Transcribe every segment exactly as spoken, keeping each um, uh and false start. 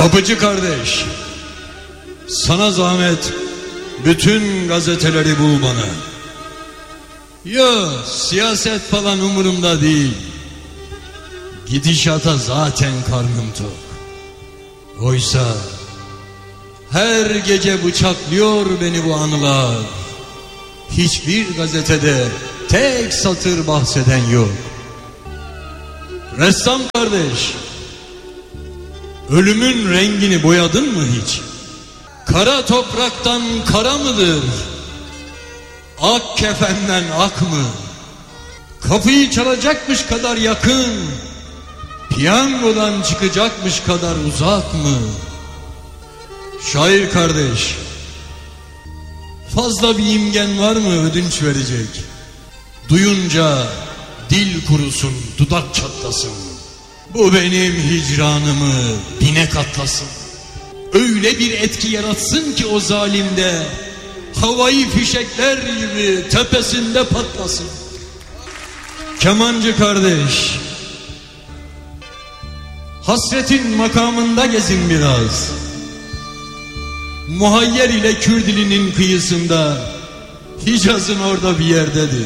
Kapıcı kardeş, sana zahmet, bütün gazeteleri bul bana. Yok, siyaset falan umurumda değil. Gidişata zaten karnım tok. Oysa her gece bıçaklıyor beni bu anılar. Hiçbir gazetede tek satır bahseden yok. Ressam kardeş, ölümün rengini boyadın mı hiç? Kara topraktan kara mıdır? Ak kefenden ak mı? Kapıyı çalacakmış kadar yakın, piyangodan çıkacakmış kadar uzak mı? Şair kardeş, fazla bir imgen var mı ödünç verecek? Duyunca dil kurusun, dudak çatlasın. Bu benim hicranımı bine katlasın. Öyle bir etki yaratsın ki o zalimde, havayı fişekler gibi tepesinde patlasın. Kemancı kardeş, hasretin makamında gezin biraz. Muhayyer ile Kürdili'nin kıyısında, Hicaz'ın orada bir yerdedir.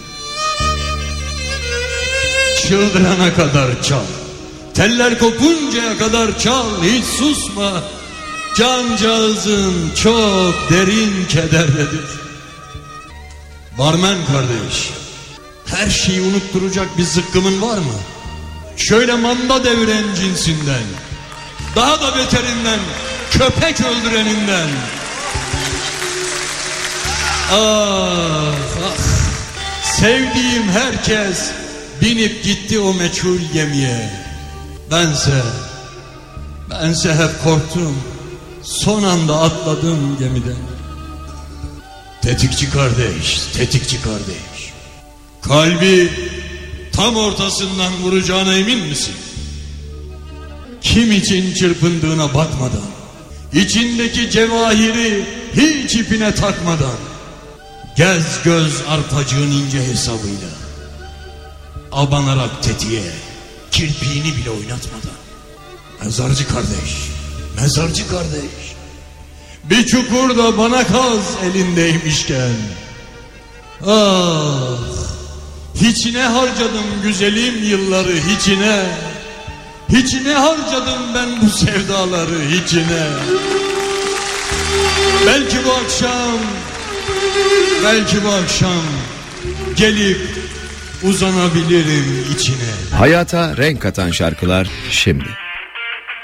Çıldırana kadar çal, teller kopuncaya kadar çal, hiç susma. Cancağızın çok derin kederdedir. Barmen kardeş, her şeyi unutturacak bir zıkkımın var mı? Şöyle manda deviren cinsinden, daha da beterinden, köpek öldüreninden. Ah ah, sevdiğim herkes binip gitti o meçhul gemiye. Bense, bense hep korktum, son anda atladım gemiden. Tetikçi kardeş, tetikçi kardeş, kalbi tam ortasından vuracağına emin misin? Kim için çırpındığına bakmadan, içindeki cevahiri hiç ipine takmadan, gez göz arpacığın ince hesabıyla, abanarak tetiğe, kirpiğini bile oynatmadan. Mezarcı kardeş, mezarcı kardeş, bir çukurda bana kaz elindeymişken. Ah, hiçine harcadım güzelim yılları, hiçine. Hiçine harcadım ben bu sevdaları, hiçine. Belki bu akşam, belki bu akşam gelip uzanabilirim içine. Hayata renk katan şarkılar şimdi.